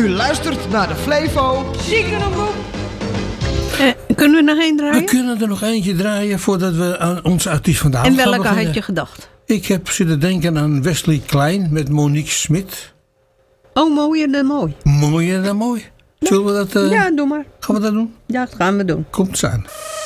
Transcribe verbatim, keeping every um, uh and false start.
U luistert naar de Flevo Ziekenomroep. Eh, kunnen we nog één draaien? We kunnen er nog eentje draaien voordat we aan onze artiest van de avond En gaan welke beginnen. had je gedacht? Ik heb zitten denken aan Wesley Klein met Monique Smit. Oh, mooier dan mooi. Mooier dan mooi. Zullen we dat... Uh, Ja, doe maar. Gaan we dat doen? Ja, dat gaan we doen. Komt eens aan.